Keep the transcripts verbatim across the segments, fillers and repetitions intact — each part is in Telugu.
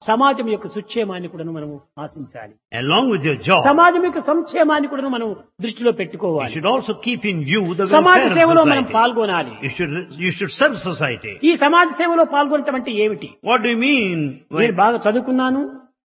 సమాజం యొక్క సుక్షేమాన్ని కూడా మనము ఆశించాలి. Along with your job, సమాజం యొక్క సంక్షేమాన్ని కూడా మనం దృష్టిలో you పెట్టుకోవాలి. should also keep in view the సమాజ welfare of సేవలో మనం society. పాల్గొనాలి. You should, you should serve society. ఈ సమాజ సేవలో పాల్గొనటం అంటే ఏమిటి? What do you mean? నేను When, బాగా చదువుకున్నాను,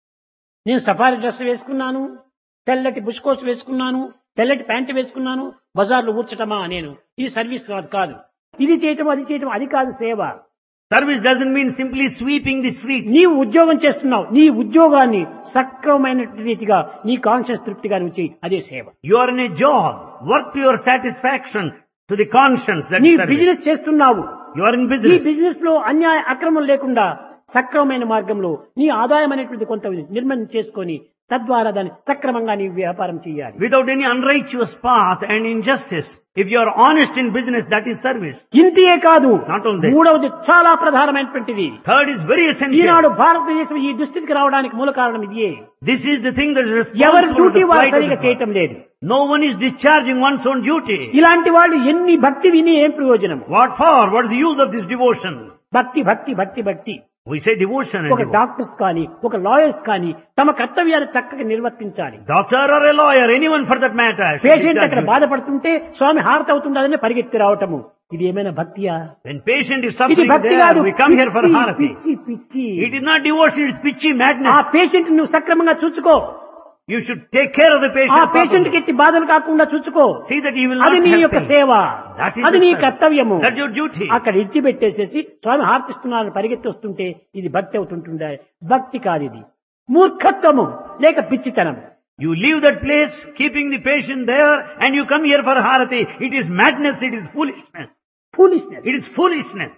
నేను సఫారీ డ్రెస్ వేసుకున్నాను, తెల్లటి బుష్కోట్ వేసుకున్నాను, తెల్లటి ప్యాంటు వేసుకున్నాను, బజార్లో ఊడ్చటమా నేను? ఈ సర్వీస్ కాదు కాదు ఇది చేయటం అది చేయటం అది కాదు సేవ. service doesn't mean simply sweeping the streets. నీవు ఉద్యోగం చేస్తున్నావు, నీ ఉద్యోగాన్ని సక్రమమైన రీతిగా నీ కాన్షియస్ తృప్తిగా నువ్వు చేయి, అదే సేవ. You are in a job. Work to your satisfaction, to the conscience. That నీ is service. బిజినెస్ చేస్తున్నావు, You are in ఈ business. బిజినెస్ లో అన్యాయ అక్రమం లేకుండా సక్రమమైన మార్గంలో నీ ఆదాయం అనేటువంటి కొంత నిర్మాణం చేసుకొని తద్వారా దాన్ని సక్రమంగా నీ వ్యాపారం చేయాలి. Without any unrighteous path and injustice. If you are honest in business, that is service. ఇంతియే కాదు, Not only this. మూడవది చాలా ప్రధానమైనటువంటిది. Third is very essential. ఈనాడు భారతదేశం ఈ దుస్థితికి రావడానికి మూల కారణం ఇదే. This is the thing that is ఎవరి responsible డ్యూటీ for the వారు plight of సరిగా the చేయటం poor. లేదు. No one is discharging one's own duty. ఇలాంటి వాళ్ళు ఎన్ని భక్తి విని ఏం ప్రయోజనం? What for? What is the use of this devotion? భక్తి భక్తి భక్తి భక్తి. We say devotion and ఒక devotion. డాక్టర్స్ కానీ ఒక లాయర్స్ కానీ తమ కర్తవ్యాన్ని చక్కగా నిర్వర్తించాలి. Doctor or a lawyer, anyone for that matter. should patient discharge అక్కడ duty. బాధపడుతుంటే స్వామి హారతి అవుతుండదని పరిగెత్తి రావటము, ఇది ఏమైనా భక్తియా? When patient is ఇది suffering భక్తి there, కాదు, we come here for పిచ్చి, harati. పిచ్చి పిచ్చి. It is not devotion, it is pitchy ఆ madness. పేషెంట్ నువ్వు సక్రమంగా చూసుకో, You should take care of the ఆ patient పేషెంట్ కి properly. ఎట్టి బాధలు కాకుండా చూసుకో. See that he will not అది నీ help యొక్క him. సేవ, That is అది the నీ service. కర్తవ్యము. That's your duty. అక్కడ ఇడిచిపెట్టేసేసి స్వామి హార్తిస్తున్నారని పరిగెత్తి వస్తుంటే ఇది భక్తి అవుతుంటుందా? భక్తి కాదు, ఇది మూర్ఖత్వము లేక పిచ్చితనం. You leave that place, keeping the patient there, and you come here for harati. It is madness, it is foolishness. Foolishness. It is foolishness.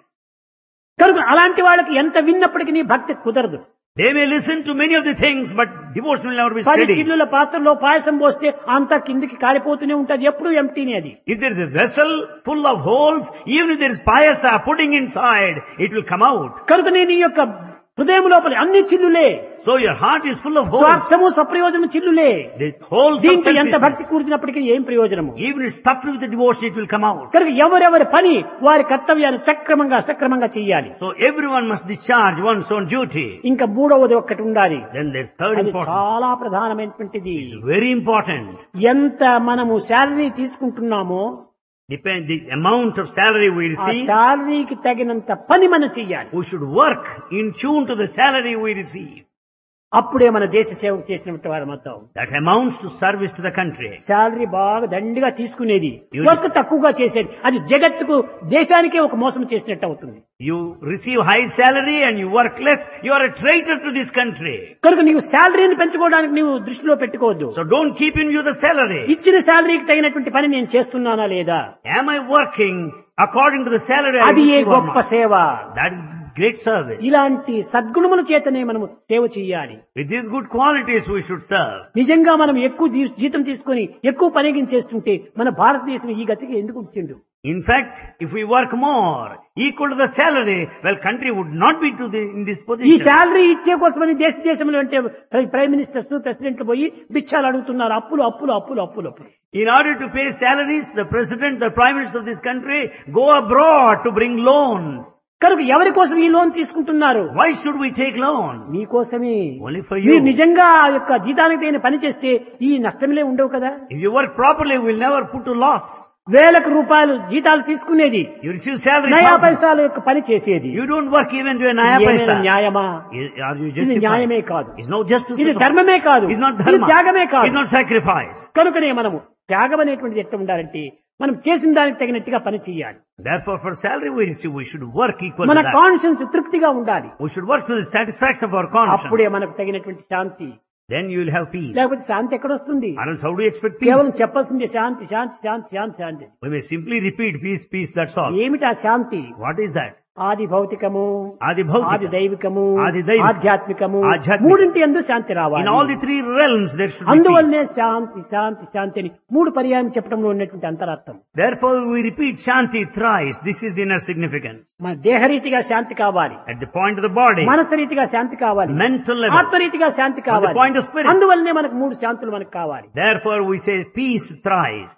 కనుక అలాంటి వాళ్ళకి ఎంత విన్నప్పటికీ నీ భక్తి కుదరదు. They may listen to many of the things, but devotion will never be పది steady. చిల్లుల పాత్రలో పాయసం పోస్తే అంతా కిందికి కాలిపోతూనే ఉంటది, ఎప్పుడు ఎంటీనే అది. If there is a vessel full of holes, even if there is payasa pudding inside, it will come out. కనుక నేను ఈ యొక్క హృదయం లోపల అన్ని చిల్లులే, So your heart is full of holes. స్వార్థము సప్రయోజనం చిల్లులే. The holes of దీంట్లో ఎంత భక్తి selfishness. కూర్చున్నప్పటికీ ఏం ప్రయోజనము? Even if it's stuffed with the devotion, it will come out. కనుక ఎవరెవరి పని వారి కర్తవ్యాన్ని సక్రమంగా సక్రమంగా చెయ్యాలి. So everyone must discharge one's own duty. ఇంకా మూడవది ఒక్కటి ఉండాలి, Then there's third అది important. చాలా ప్రధానమైనటువంటిది. Very important. ఎంత మనము salary తీసుకుంటున్నామో Depend the amount of salary we ఆ receive. శాలరీకి తగినంత పని మనం చెయ్యాలి. We should work in tune to the salary we receive. అప్పుడే మన దేశ సేవ చేసినట్టు వారు మొత్తం. That amounts to service to the country. Salary బాగా దండిగా తీసుకునేది, You వర్క్ తక్కువగా చేసేది, అది జగత్తుకు దేశానికే ఒక మోసం చేసినట్టు అవుతుంది. You receive high salary and you work less, you are a traitor to this country. కనుక నీవు శాలరీని పెంచుకోవడానికి నీవు దృష్టిలో పెట్టుకోవద్దు. So don't keep in view the salary. ఇచ్చిన శాలరీకి తగినటువంటి పని నేను చేస్తున్నానా లేదా, Am I working according to the salary I అది ఏ receive or గొప్ప not? సేవ. That is great service. ఇలాంటి సద్గుణముల చేతనే మనము సేవ చేయాలి. With these good qualities we should serve. నిజంగా మనం ఎక్కువ జీ- జీతం తీసుకొని ఎక్కువ పనిగించేస్తుంటే మన భారతదేశం ఈ గతికి ఎందుకు వచ్చిండు? In fact, if we work more, equal to the salary, well, country would not be to the, in this ఈ position. శాలరీ ఇచ్చే కోసమని దేశ దేశంలో అంటే ప్ర- ప్రైమ్ మినిస్టర్స్ ప్రెసిడెంట్లు పోయి భిక్షాలు అడుగుతున్నారు, అప్పులు అప్పులు అప్పులు అప్పులు అప్పులు. In order to pay salaries, the president, the prime minister of this country go abroad to bring loans. కనుక ఎవరి కోసం ఈ లోన్ తీసుకుంటున్నారు? Why should we take loan? మీకోసమే. Only for మీరు you. నిజంగా ఆ యొక్క జీతానికి తగిన పని చేస్తే ఈ నష్టంలే ఉండవు కదా. If you work properly, we will never put to loss. వేలకు రూపాయలు జీతాలు తీసుకునేది, You receive salary. నయా thousands. పైసల యొక్క పని చేసేది. You don't work even to a naya ఏమైనా paisa. న్యాయమా? Is- Are you ఇది న్యాయమే justified? కాదు, It's no justice. ఇది at all. ధర్మమే కాదు, It's not ఇది dharma. త్యాగమే It's కాదు. not sacrifice. కనుకనే మనము త్యాగం అనేటువంటిది ఎట్లా ఉండాలంటే మనం చేసిన దానికి తగినట్టుగా పని చేయాలి. Therefore, for salary we receive, we should work equal మన to that. కాన్షియన్స్ తృప్తిగా ఉండాలి. We should work to the satisfaction of our conscience. అప్పుడే మనకు తగినటువంటి శాంతి. Then you will have peace. లేకపోతే శాంతి ఎక్కడ వస్తుంది? Or else how do you expect peace? కేవలం చెప్పాల్సిందే శాంతి శాంతి శాంతి శాంతి శాంతి. We may simply repeat peace, peace, that's all. ఏమిటి ఆ శాంతి? What is that? ఆది భౌతికము, Adi bhautika. ఆది దైవికము, ఆది దైవిక. ఆధ్యాత్మికము, ఆధ్యాత్మిక. మూడింటి యందు శాంతి రావాలి. In all the three realms there should be peace. అందువల్లనే శాంతి శాంతి శాంతి అని మూడు పర్యాయం చెప్పడంలో ఉన్నటువంటి అంతరార్థం. Therefore we repeat Shanti thrice. This is the inner significance. మన దేహరీతిగా శాంతి కావాలి, At the point of the body, మనసు రీతిగా శాంతి కావాలి, mental level. ఆత్మరీతిగా Shanti On the కావాలి. point of spirit. అందువల్లనే మనకు మూడు శాంతులు మనకు కావాలి. Therefore we say peace thrice.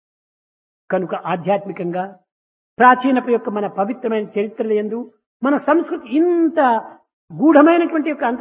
కనుక ఆధ్యాత్మికంగా ప్రాచీనపు యొక్క మన పవిత్రమైన చరిత్రల యందు మన సంస్కృతి ఇంత గూఢమైనటువంటి యొక్క